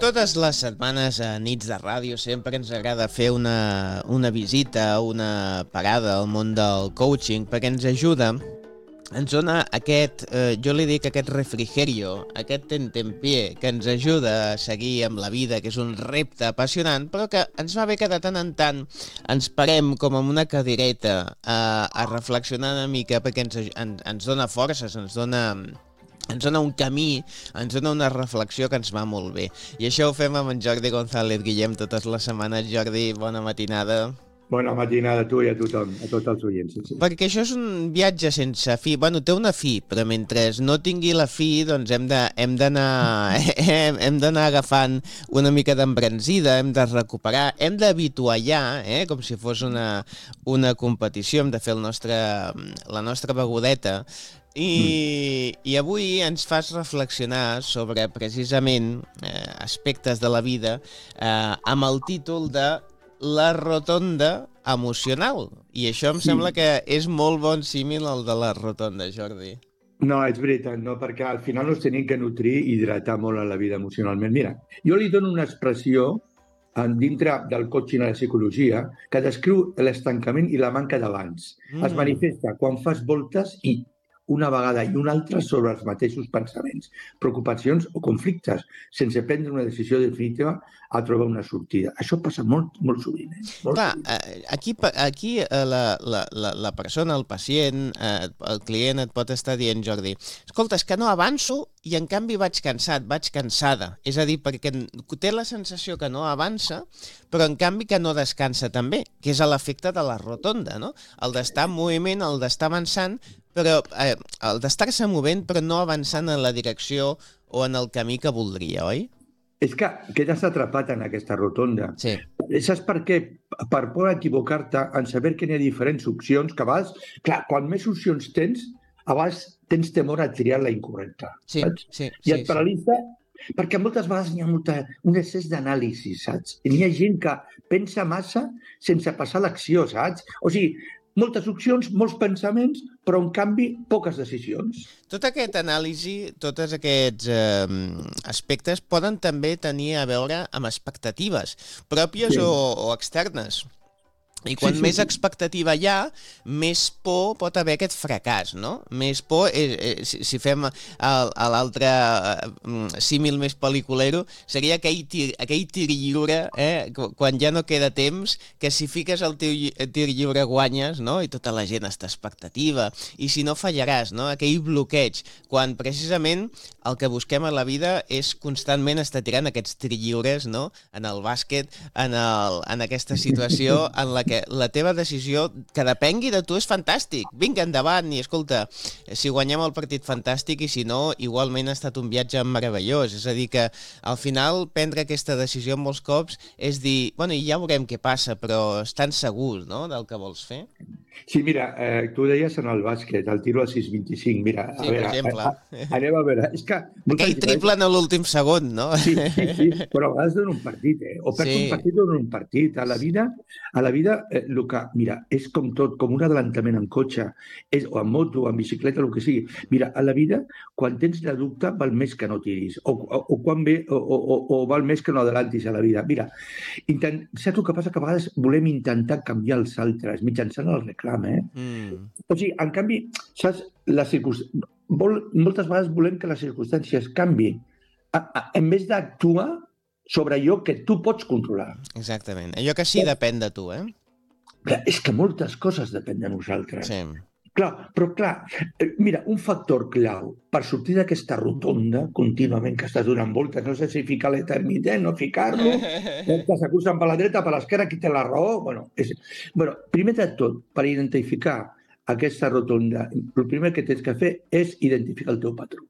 Totes les setmanes a Nits de Ràdio sempre ens agrada fer una visita, una parada al món del coaching perquè ens ajuda, ens dona aquest, jo li dic aquest refrigerio, aquest tentempié que ens ajuda a seguir amb la vida, que és un repte apassionant, però que ens va bé que de tant en tant ens parem com en una cadireta a reflexionar una mica perquè ens dona forces, ens dona un camí, ens dona una reflexió que ens va molt bé. I això ho fem amb en Jordi González Guillem totes les setmanes. Jordi, bona matinada. Bona matinada a tu i a tothom, a tots els oients. Sí. Perquè això és un viatge sense fi. Bueno, té una fi, però mentre no tingui la fi, doncs hem d'anar agafant una mica d'embranzida, hem de recuperar, hem d'habituallar, com si fos una competició, hem de fer la nostra begudeta. I avui ens fas reflexionar sobre precisament aspectes de la vida amb el títol de La rotonda emocional. I això em sembla que és molt bon símil el de la rotonda, Jordi. No, és veritat, no, perquè al final nos tenim que nutrir i hidratar molt a la vida emocionalment. Mira, jo li dono una expressió dintre del coaching a la psicologia que descriu l'estancament i la manca d'avanç. Es manifesta quan fas voltes i una vegada i una altra sobre els mateixos pensaments, preocupacions o conflictes, sense prendre una decisió definitiva a trobar una sortida. Això passa molt, molt sovint. Clar, aquí la persona, el pacient, el client et pot estar dient, Jordi, escolta, és que no avanço i en canvi vaig cansat, vaig cansada. És a dir, perquè té la sensació que no avança, però en canvi que no descansa també, que és l'efecte de la rotonda, no? El d'estar en moviment, el d'estar avançant, però el d'estar-se movent però no avançant en la direcció o en el camí que voldria, oi? És que quedes atrapat en aquesta rotonda. Sí. Saps per què? Per por equivocar-te en saber que hi ha diferents opcions, que a vegades, clar, quan més opcions tens, a vegades tens temor a triar la incorrecta. Sí, saps? sí. I et paralitza perquè moltes vegades hi ha un excés d'anàlisi, saps? I hi ha gent que pensa massa sense passar l'acció, saps? O sigui, moltes opcions, molts pensaments, però en canvi poques decisions. Tot aquest anàlisi, tots aquests aspectes poden també tenir a veure amb expectatives pròpies o externes. I quan més expectativa hi ha, més por pot haver aquest fracàs, no? Més por, si fem l'altre símil més pel·liculero, seria aquell tir lliure, quan ja no queda temps, que si fiques el tir lliure guanyes, no? I tota la gent està expectativa, i si no fallaràs, no? Aquell bloqueig, quan precisament el que busquem a la vida és constantment estar tirant aquests tir lliures, no? En el bàsquet, en aquesta situació en la que la teva decisió, que depengui de tu, és fantàstic. Vinga, endavant, i escolta, si guanyem el partit, fantàstic, i si no, igualment ha estat un viatge meravellós. És a dir, que al final prendre aquesta decisió molts cops és dir, bueno, i ja veurem què passa, però estan segurs, no?, del que vols fer. Sí, mira, tu deies en el bàsquet, el tiro a 6-25, mira, sí, per exemple. Anem a veure, és que... Aquell triple en l'últim segon, no? Sí, però a vegades donen un partit, o perds un partit o donen un partit. A la vida, el que, mira, és com tot, com un adelantament en cotxe, o en moto, o en bicicleta, el que sigui. Mira, a la vida, quan tens la dubte, val més que no tiris, o val més que no adelantis a la vida. Mira, saps el que passa? Que a vegades volem intentar canviar els altres mitjançant el reclam, O sigui, en canvi, saps, moltes vegades volem que les circumstàncies canviïn, en vez d'actuar sobre allò que tu pots controlar. Exactament. Allò que sí depèn de tu, Clar, és que moltes coses depèn de nosaltres. Sí. Clar, mira, un factor clau per sortir d'aquesta rotonda contínuament que estàs donant voltes, no sé si ficar l'intermitent, no ficar-lo, que s'acusen per la dreta, per l'esquerra, qui té la raó... primer de tot, per identificar aquesta rotonda, el primer que tens que fer és identificar el teu patró.